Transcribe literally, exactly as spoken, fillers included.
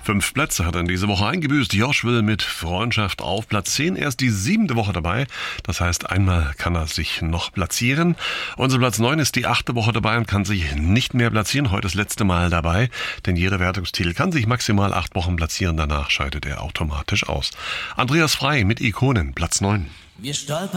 Fünf Plätze hat er in diese Woche eingebüßt. Josh Will mit Freundschaft auf Platz zehn. Erst die siebte Woche dabei. Das heißt, einmal kann er sich noch platzieren. Unser Platz neun ist die achte Woche dabei und kann sich nicht mehr platzieren. Heute das letzte Mal dabei. Denn jeder Wertungstitel kann sich maximal acht Wochen platzieren. Danach scheidet er automatisch aus. Andreas Frey mit Ikonen, Platz neun. Wir stolpern